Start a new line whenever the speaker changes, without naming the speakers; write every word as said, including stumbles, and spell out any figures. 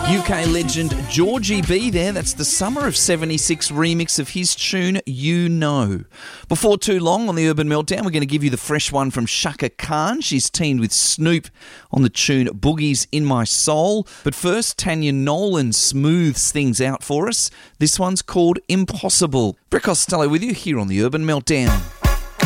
U K legend Georgie B there. That's the Summer of seventy-six remix of his tune, You Know. Before too long on the Urban Meltdown, we're going to give you the fresh one from Chaka Khan. She's teamed with Snoop on the tune Boogie's in My Soul. But first, Tanya Nolan smooths things out for us. This one's called Impossible. Brett Costello with you here on the Urban Meltdown.